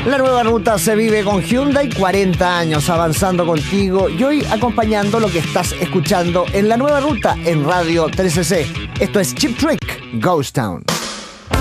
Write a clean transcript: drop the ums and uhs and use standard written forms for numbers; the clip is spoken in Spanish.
La nueva ruta se vive con Hyundai, 40 años avanzando contigo y hoy acompañando lo que estás escuchando en la nueva ruta en Radio 13C. Esto es Cheap Trick, Ghost Town.